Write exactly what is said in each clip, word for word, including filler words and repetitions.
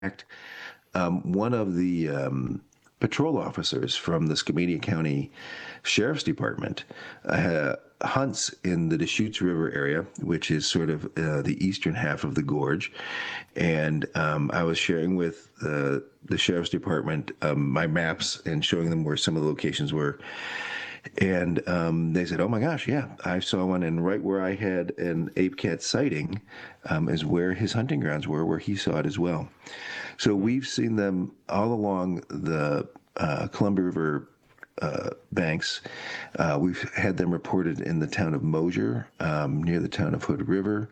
fact, um, one of the um, patrol officers from the Skamania County Sheriff's Department uh, hunts in the Deschutes River area, which is sort of uh, the eastern half of the gorge. And um, I was sharing with uh, the Sheriff's Department um, my maps and showing them where some of the locations were. And um, they said, "Oh my gosh, yeah, I saw one, and right where I had an ape cat sighting um, is where his hunting grounds were, where he saw it as well." So we've seen them all along the uh, Columbia River uh, banks. Uh, we've had them reported in the town of Mosier, um, near the town of Hood River,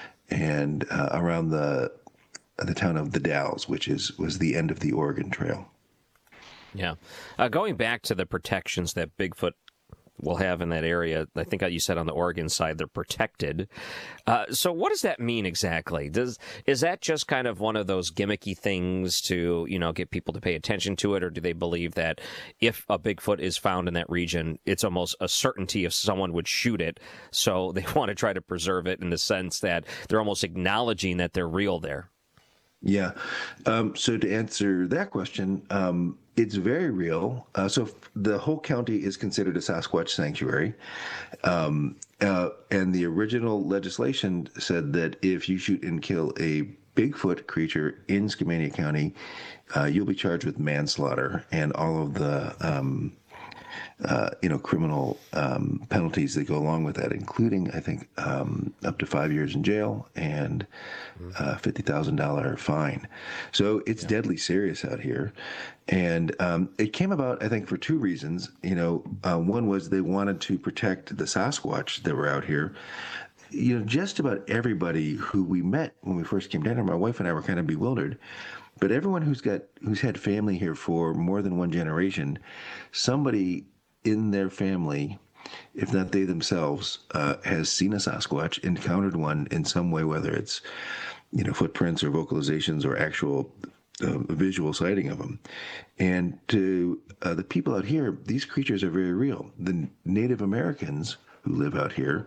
and uh, around the the town of the Dalles, which is was the end of the Oregon Trail. Yeah. Uh, going back to the protections that Bigfoot will have in that area, I think you said on the Oregon side they're protected. Uh, so what does that mean exactly? Does is that just kind of one of those gimmicky things to, you know, get people to pay attention to it, or do they believe that if a Bigfoot is found in that region, it's almost a certainty if someone would shoot it, so they want to try to preserve it in the sense that they're almost acknowledging that they're real there? Yeah. Um, so to answer that question, um, it's very real. Uh, so f- the whole county is considered a Sasquatch sanctuary. Um, uh, and the original legislation said that if you shoot and kill a Bigfoot creature in Skamania County, uh, you'll be charged with manslaughter and all of the um, uh, you know, criminal um, penalties that go along with that, including, I think, um, up to five years in jail and uh, fifty thousand dollars fine. So it's yeah. deadly serious out here. And um, it came about, I think, for two reasons. You know, uh, one was they wanted to protect the Sasquatch that were out here. You know, just about everybody who we met when we first came down here, my wife and I were kind of bewildered. But everyone who's got who's had family here for more than one generation, somebody in their family, if not they themselves, uh, has seen a Sasquatch, encountered one in some way, whether it's, you know, footprints or vocalizations or actual uh, visual sighting of them. And to uh, the people out here, these creatures are very real. The Native Americans who live out here,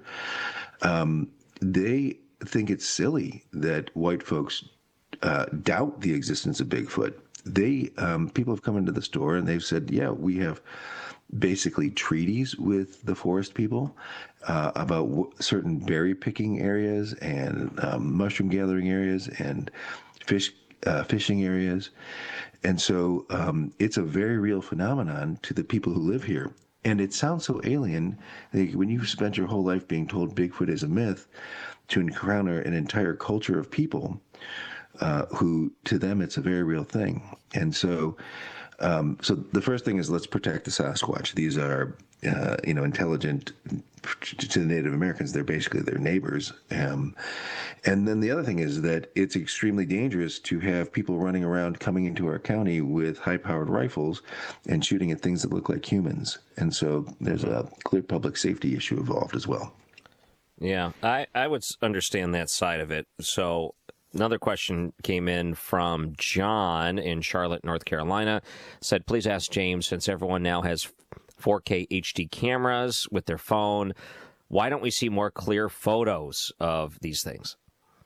um, they think it's silly that white folks uh, doubt the existence of Bigfoot. They um, people have come into the store and they've said, "Yeah, we have basically treaties with the forest people uh, about w- certain berry picking areas and um, mushroom gathering areas and fish uh, fishing areas." And so um, it's a very real phenomenon to the people who live here. And it sounds so alien, like when you've spent your whole life being told Bigfoot is a myth, to encounter an entire culture of people uh, who, to them, it's a very real thing. And so Um, so the first thing is let's protect the Sasquatch. These are, uh, you know, intelligent to the Native Americans. They're basically their neighbors. Um, and then the other thing is that it's extremely dangerous to have people running around coming into our county with high-powered rifles and shooting at things that look like humans. And so there's a clear public safety issue involved as well. Yeah, I, I would understand that side of it. So another question came in from John in Charlotte, North Carolina. Said, please ask James, since everyone now has four K H D cameras with their phone, why don't we see more clear photos of these things?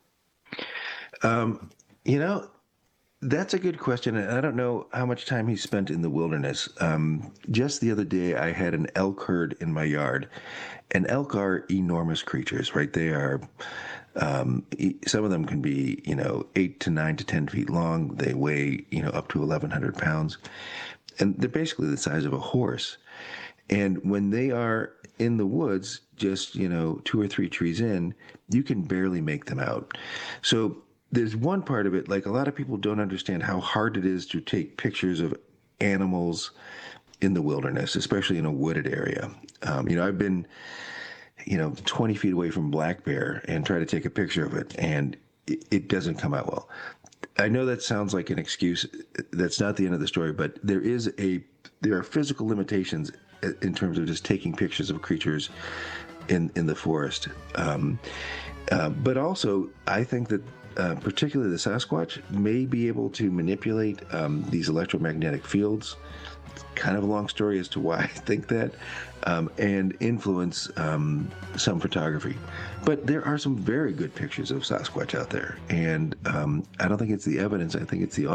Um, you know, that's a good question. And I don't know how much time he spent in the wilderness. Um, just the other day, I had an elk herd in my yard. And elk are enormous creatures, right? They are... Um, some of them can be, you know, eight to nine to ten feet long. They weigh, you know, up to eleven hundred pounds, and they're basically the size of a horse. And when they are in the woods, just, you know, two or three trees in, you can barely make them out. So there's one part of it, like a lot of people don't understand how hard it is to take pictures of animals in the wilderness, especially in a wooded area. Um, you know, I've been you know, twenty feet away from black bear and try to take a picture of it, and it, it doesn't come out well. I know that sounds like an excuse. That's not the end of the story, but there is a there are physical limitations in terms of just taking pictures of creatures in in the forest. Um, uh, but also, I think that uh, particularly the Sasquatch may be able to manipulate um, these electromagnetic fields kind of a long story as to why I think that, um, and influence um, some photography. But there are some very good pictures of Sasquatch out there, and um, I don't think it's the evidence. I think it's the